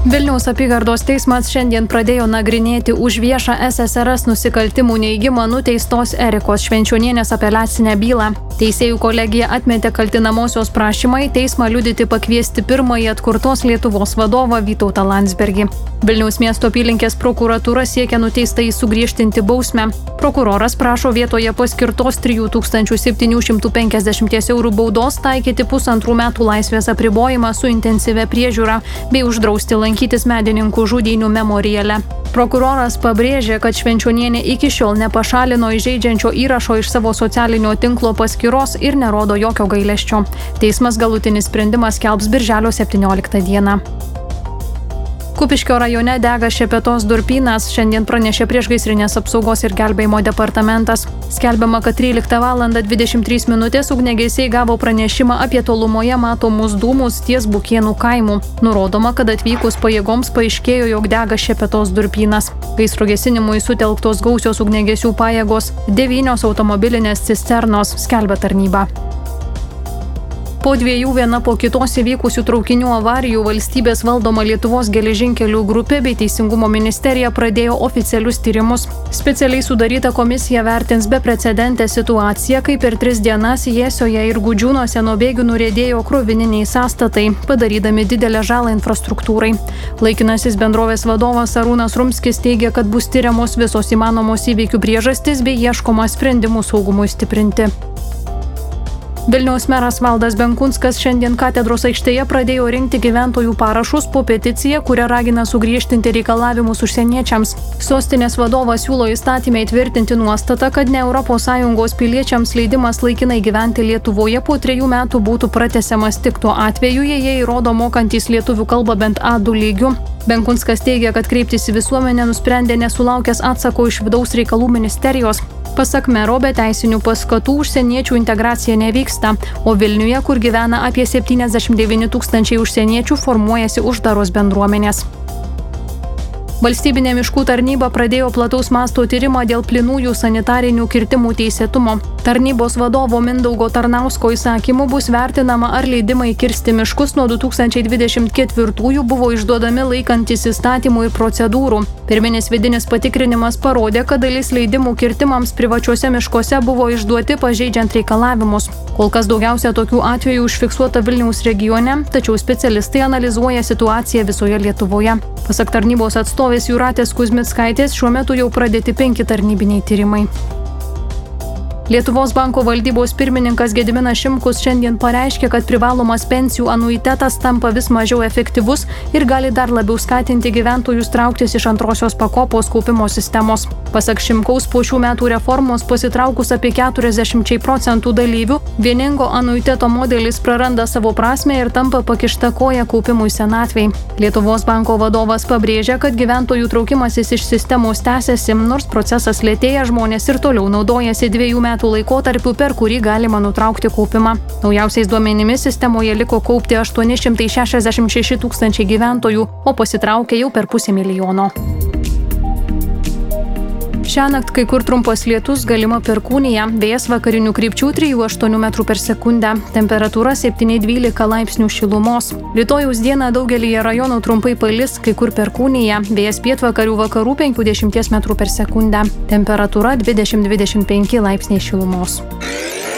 Vilniaus apygardos teismas šiandien pradėjo nagrinėti už viešą SSRS nusikaltimų neigimą nuteistos Erikos Švenčionienės apeliacinę bylą. Teisėjų kolegija atmetė kaltinamosios prašymą į teismą liudyti pakviesti pirmąjį atkurtos Lietuvos vadovą Vytautą Landsbergį. Vilniaus miesto apylinkės prokuratūra siekia nuteistąjį sugriežtinti bausmę. Prokuroras prašo vietoje paskirtos 3750 eurų baudos taikyti 1,5 metų laisvės apribojimą su intensyvia priežiūra bei uždrausti lankytis medininkų žudynių memoriale. Prokuroras pabrėžė, kad Švenčionienė iki šiol nepašalino įžeidžiančio įrašo iš savo socialinio tinklo paskyros ir nerodo jokio gailesčio. Teismas galutinį sprendimą skelbs birželio 17 dieną. Kupiškio rajone dega Šepetos durpynas, šiandien pranešė Priešgaisrinės apsaugos ir gelbėjimo departamentas. Skelbiama, kad 13:23 ugniagesiai gavo pranešimą apie tolumoje matomus dūmus ties Bukėnų kaimu. Nurodoma, kad atvykus pajėgoms paaiškėjo, jog dega Šepetos durpynas. Gaisro gesinimui sutelktos gausios ugniagesių pajėgos, 9 automobilinės cisternos, skelbia tarnyba. Po 2 viena po kitos įvykusių traukinių avarijų valstybės valdoma Lietuvos geležinkelių grupė bei Teisingumo ministerija pradėjo oficialius tyrimus. Specialiai sudaryta komisija vertins beprecedentę situaciją, kai per 3 dienas Jiesioje ir Gudžiūnuose nuo bėgių nuriedėjo krovininiai sąstatai, padarydami didelę žalą infrastruktūrai. Laikinasis bendrovės vadovas Arūnas Rumskis teigia, kad bus tyriamos visos įmanomos įvykių priežastys bei ieškoma sprendimų saugumui stiprinti. Vilniaus meras Valdas Benkunskas šiandien katedros aikštėje pradėjo rinkti gyventojų parašus po peticiją, kuria ragina sugriežtinti reikalavimus užsieniečiams. Sostinės vadovas siūlo įstatyme įtvirtinti nuostatą, kad ne ES piliečiams leidimas laikinai gyventi Lietuvoje po 3 metų būtų pratęsiamas tik tuo atveju, jei jie įrodo mokantys lietuvių kalbą bent A2 lygiu. Benkunskas teigia, kad kreiptis į visuomenę nusprendė nesulaukęs atsako iš vidaus reikalų ministerijos. Pasak mero, be teisinių paskatų užsieniečių integracija nevyksta, o Vilniuje, kur gyvena apie 79 000 užsieniečių, formuojasi uždaros bendruomenės. Valstybinė miškų tarnyba pradėjo plataus masto tyrimą dėl plynųjų sanitarinių kirtimų teisėtumo. Tarnybos vadovo Mindaugo Tarnausko įsakymu bus vertinama, ar leidimai kirsti miškus nuo 2024 buvo išduodami laikantis įstatymų ir procedūrų. Pirminis vidinis patikrinimas parodė, kad dalis leidimų kirtimams privačiuose miškuose buvo išduoti pažeidžiant reikalavimus. Kol kas daugiausia tokių atvejų užfiksuota Vilniaus regione, tačiau specialistai analizuoja situaciją visoje Lietuvoje. Pasak tarnybos atstovės Jūratės Kuzmickaitės, šiuo metu jau pradėti 5 tarnybiniai tyrimai. Lietuvos banko valdybos pirmininkas Gediminas Šimkus šiandien pareiškė, kad privalomas pensijų anuitetas tampa vis mažiau efektyvus ir gali dar labiau skatinti gyventojus trauktis iš antrosios pakopos kaupimo sistemos. Pasak Šimkaus, po šių metų reformos pasitraukus apie 40% dalyvių, vieningo anuiteto modelis praranda savo prasmę ir tampa pakišta koja kaupimui senatvei. Lietuvos banko vadovas pabrėžia, kad gyventojų traukimasis iš sistemos tęsiasi, nors procesas lėtėja, žmonės ir toliau naudojasi 2 metų laikotarpiu, per kurį galima nutraukti kaupimą. Naujausiais duomenimis sistemoje liko kaupti 866 000 gyventojų, o pasitraukė jau per 500 000. Šiąnakt kai kur trumpas lietus, galima perkūnija, vėjas vakarinių krypčių 3–8 m/s, temperatūra 7–12 laipsnių šilumos. Rytojaus dieną daugelyje rajonų trumpai palis, kai kur perkūnija, vėjas pietvakarių vakarų 50 m/s, temperatūra 20–25 laipsniai šilumos.